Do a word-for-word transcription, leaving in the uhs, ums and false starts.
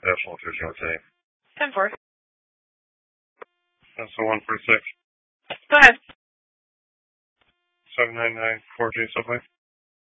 Decimal two zero eight. ten four. That's the one for six. Go ahead. seven nine nine four G subway.